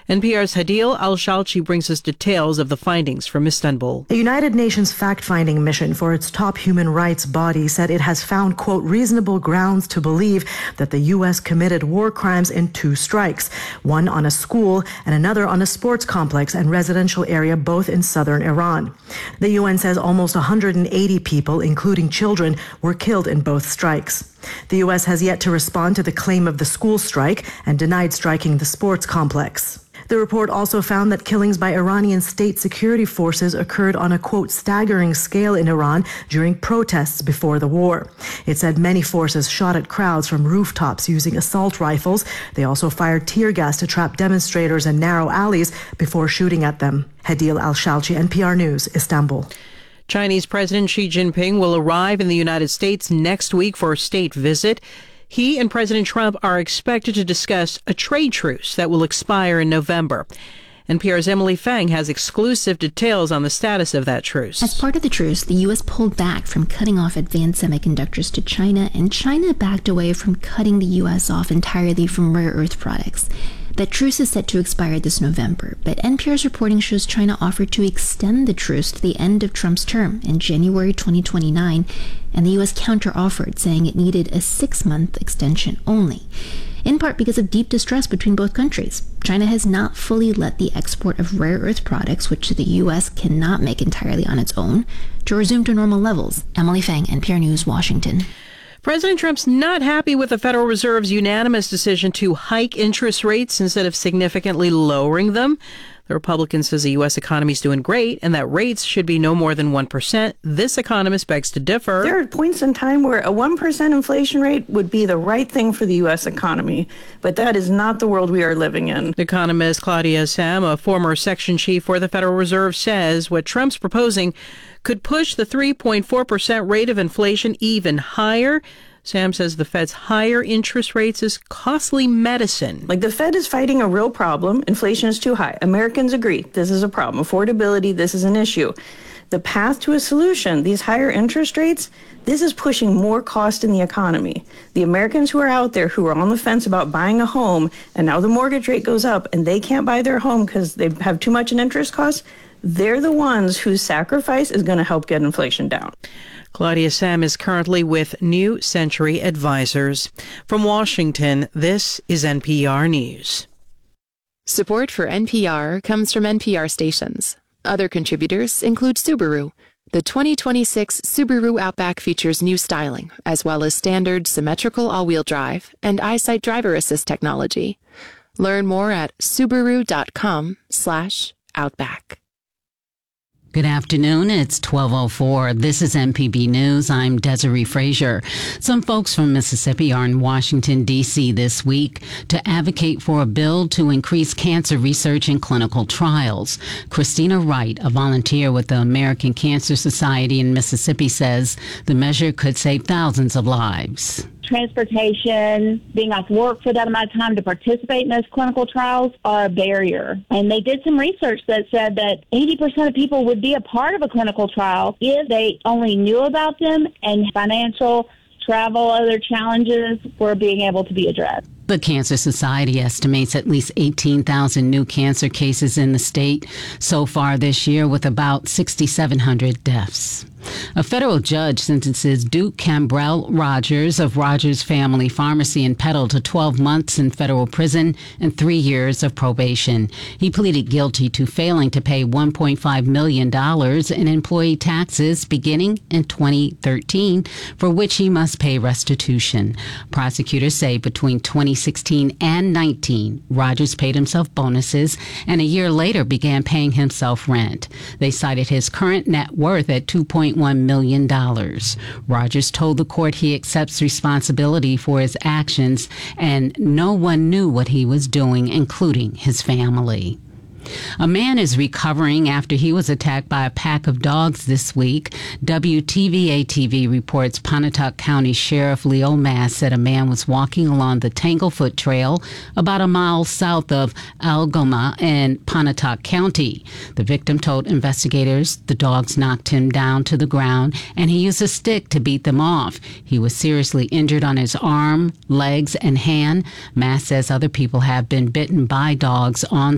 NPR's Hadil Al-Shalchi brings us details of the findings from Istanbul. A United Nations fact-finding mission for its top human rights body said it has found, quote, reasonable grounds to believe that the U.S. committed war crimes in 2 strikes, one on a school and another on a sports complex and residential area, both in southern Iran. The UN says almost 180 people, including children, were killed in both strikes. The U.S. has yet to respond to the claim of the school strike and denied striking the sports complex. The report also found that killings by Iranian state security forces occurred on a, quote, staggering scale in Iran during protests before the war. It said many forces shot at crowds from rooftops using assault rifles. They also fired tear gas to trap demonstrators in narrow alleys before shooting at them. Hadil Al-Shalchi, NPR News, Istanbul. Chinese President Xi Jinping will arrive in the United States next week for a state visit. He and President Trump are expected to discuss a trade truce that will expire in November. NPR's Emily Fang has exclusive details on the status of that truce. As part of the truce, the U.S. pulled back from cutting off advanced semiconductors to China, and China backed away from cutting the U.S. off entirely from rare earth products. That truce is set to expire this November, but NPR's reporting shows China offered to extend the truce to the end of Trump's term in January 2029, and the U.S. counter-offered, saying it needed a 6-month extension only, in part because of deep distrust between both countries. China has not fully let the export of rare earth products, which the U.S. cannot make entirely on its own, to resume to normal levels. Emily Fang, NPR News, Washington. President Trump's not happy with the Federal Reserve's unanimous decision to hike interest rates instead of significantly lowering them. The Republican says the U.S. economy is doing great and that rates should be no more than 1%. This economist begs to differ. There are points in time where a 1% inflation rate would be the right thing for the U.S. economy, but that is not the world we are living in. Economist Claudia Sahm, a former section chief for the Federal Reserve, says what Trump's proposing could push the 3.4% rate of inflation even higher. Sam says the Fed's higher interest rates is costly medicine. Like, the Fed is fighting a real problem. Inflation is too high. Americans agree this is a problem. Affordability, this is an issue. The path to a solution, these higher interest rates, this is pushing more cost in the economy. The Americans who are out there who are on the fence about buying a home, and now the mortgage rate goes up and they can't buy their home because they have too much in interest costs, they're the ones whose sacrifice is going to help get inflation down. Claudia Sahm is currently with New Century Advisors. From Washington, this is NPR News. Support for NPR comes from NPR stations. Other contributors include Subaru. The 2026 Subaru Outback features new styling, as well as standard symmetrical all-wheel drive and EyeSight driver assist technology. Learn more at subaru.com/outback. Good afternoon. It's 12:04. This is MPB News. I'm Desiree Frazier. Some folks from Mississippi are in Washington, D.C. this week to advocate for a bill to increase cancer research and clinical trials. Christina Wright, a volunteer with the American Cancer Society in Mississippi, says the measure could save thousands of lives. Transportation, being off work for that amount of time to participate in those clinical trials are a barrier. And they did some research that said that 80% of people would be a part of a clinical trial if they only knew about them and financial, travel, other challenges were being able to be addressed. The Cancer Society estimates at least 18,000 new cancer cases in the state so far this year, with about 6,700 deaths. A federal judge sentences Duke Cambrell Rogers of Rogers Family Pharmacy in Petal to 12 months in federal prison and 3 years of probation. He pleaded guilty to failing to pay $1.5 million in employee taxes beginning in 2013, for which he must pay restitution. Prosecutors say between 2016 and 19, Rogers paid himself bonuses and a year later began paying himself rent. They cited his current net worth at $2.1 million. Rogers told the court he accepts responsibility for his actions and no one knew what he was doing, including his family. A man is recovering after he was attacked by a pack of dogs this week. WTVA-TV reports Pontotoc County Sheriff Leo Mass said a man was walking along the Tanglefoot Trail about a mile south of Algoma in Pontotoc County. The victim told investigators the dogs knocked him down to the ground and he used a stick to beat them off. He was seriously injured on his arm, legs, and hand. Mass says other people have been bitten by dogs on